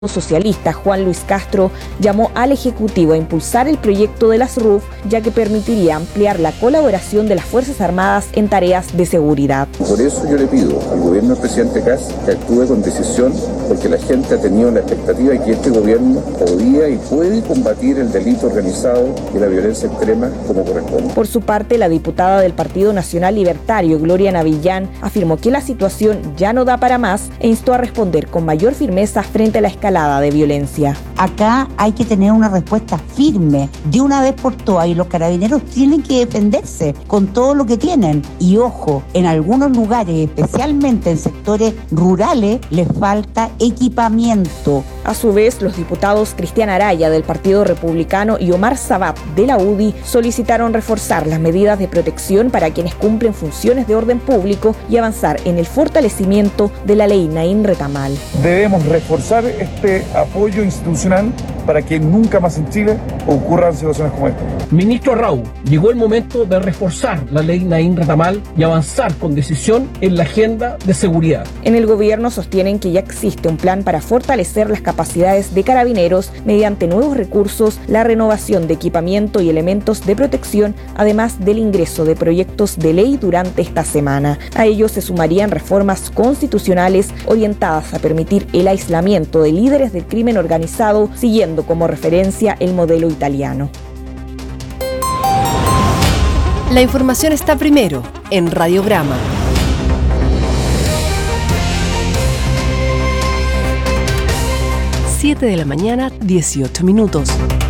socialista Juan Luis Castro llamó al Ejecutivo a impulsar el proyecto de las RUF, ya que permitiría ampliar la colaboración de las Fuerzas Armadas en tareas de seguridad. Por eso yo le pido al gobierno del presidente Kast que actúe con decisión, porque la gente ha tenido la expectativa de que este gobierno podía y puede combatir el delito organizado y la violencia extrema como corresponde. Por su parte, la diputada del Partido Nacional Libertario, Gloria Navillán, afirmó que la situación ya no da para más e instó a responder con mayor firmeza frente a la escalada de violencia. Acá hay que tener una respuesta firme, de una vez por todas, y los carabineros tienen que defenderse con todo lo que tienen. Y ojo, en algunos lugares, especialmente en sectores rurales, les falta equipamiento. A su vez, los diputados Cristian Araya del Partido Republicano y Omar Sabat de la UDI solicitaron reforzar las medidas de protección para quienes cumplen funciones de orden público y avanzar en el fortalecimiento de la ley Naín Retamal. Debemos reforzar este apoyo institucional para que nunca más en Chile ocurran situaciones como esta. Ministro Arrau, llegó el momento de reforzar la ley Naín Retamal y avanzar con decisión en la agenda de seguridad. En el gobierno sostienen que ya existe un plan para fortalecer las capacidades de carabineros mediante nuevos recursos, la renovación de equipamiento y elementos de protección, además del ingreso de proyectos de ley durante esta semana. A ello se sumarían reformas constitucionales orientadas a permitir el aislamiento de líderes del crimen organizado, siguiendo como referencia el modelo italiano. La información está primero en Radiograma. 7 de la mañana, 18 minutos.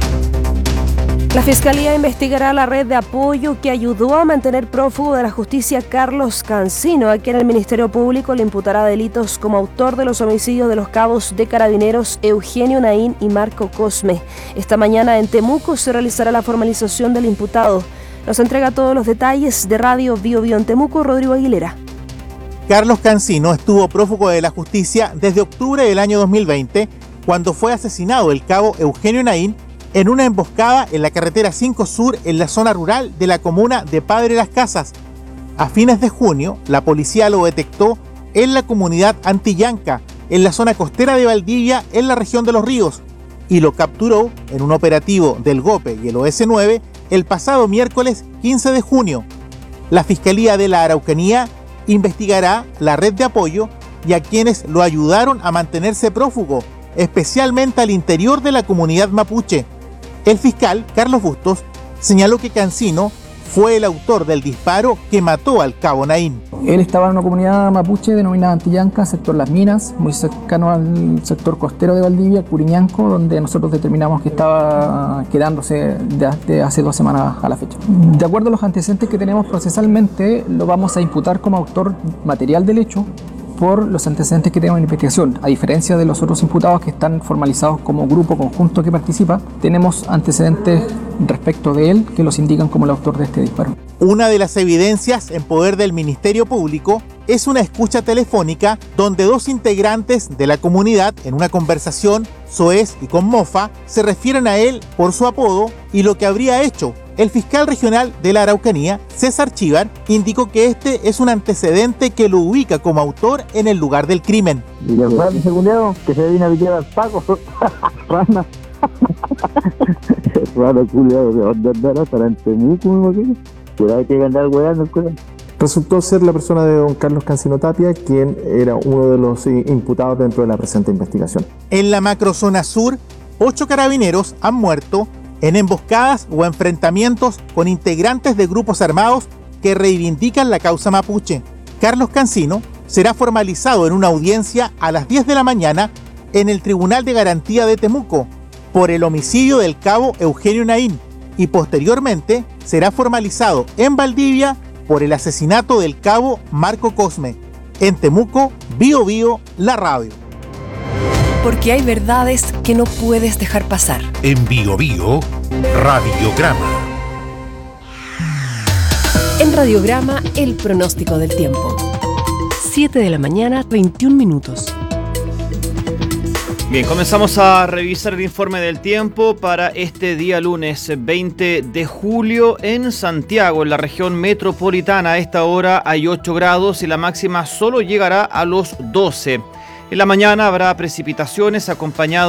La Fiscalía investigará la red de apoyo que ayudó a mantener prófugo de la justicia Carlos Cancino, a quien el Ministerio Público le imputará delitos como autor de los homicidios de los cabos de Carabineros Eugenio Naín y Marco Cosme. Esta mañana en Temuco se realizará la formalización del imputado. Nos entrega todos los detalles de Radio Bio Bio en Temuco, Rodrigo Aguilera. Carlos Cancino estuvo prófugo de la justicia desde octubre del año 2020, cuando fue asesinado el cabo Eugenio Naín en una emboscada en la carretera 5 Sur en la zona rural de la comuna de Padre Las Casas. A fines de junio, la policía lo detectó en la comunidad Antillanca, en la zona costera de Valdivia, en la región de Los Ríos, y lo capturó en un operativo del GOPE y el OS9 el pasado miércoles 15 de junio. La Fiscalía de la Araucanía investigará la red de apoyo y a quienes lo ayudaron a mantenerse prófugo, especialmente al interior de la comunidad mapuche. El fiscal, Carlos Bustos, señaló que Cancino fue el autor del disparo que mató al cabo Naín. Él estaba en una comunidad mapuche denominada Antillanca, sector Las Minas, muy cercano al sector costero de Valdivia, Curiñanco, donde nosotros determinamos que estaba quedándose desde hace 2 semanas a la fecha. De acuerdo a los antecedentes que tenemos procesalmente, lo vamos a imputar como autor material del hecho por los antecedentes que tenemos en investigación. A diferencia de los otros imputados que están formalizados como grupo conjunto que participa, tenemos antecedentes respecto de él que los indican como el autor de este disparo. Una de las evidencias en poder del Ministerio Público es una escucha telefónica donde 2 integrantes de la comunidad, en una conversación soez y con mofa, se refieren a él por su apodo y lo que habría hecho. El fiscal regional de la Araucanía, César Chívar, indicó que este es un antecedente que lo ubica como autor en el lugar del crimen. Y el raro culiado que se viene a pitear al Paco, rana. El raro culiado de andar para en Temuco, me imagino. Cuidado que andar weando el culiado. Resultó ser la persona de don Carlos Cancino Tapia, quien era uno de los imputados dentro de la presente investigación. En la macrozona sur, 8 carabineros han muerto en emboscadas o enfrentamientos con integrantes de grupos armados que reivindican la causa mapuche. Carlos Cancino será formalizado en una audiencia a las 10 de la mañana en el Tribunal de Garantía de Temuco por el homicidio del cabo Eugenio Naín y posteriormente será formalizado en Valdivia por el asesinato del cabo Marco Cosme. En Temuco, Bio Bio, la radio. Porque hay verdades que no puedes dejar pasar. En Bio Bio, Radiograma. En Radiograma, el pronóstico del tiempo. 7 de la mañana, 21 minutos. Bien, comenzamos a revisar el informe del tiempo para este día lunes 20 de julio en Santiago, en la región metropolitana. A esta hora hay 8 grados y la máxima solo llegará a los 12. En la mañana habrá precipitaciones acompañado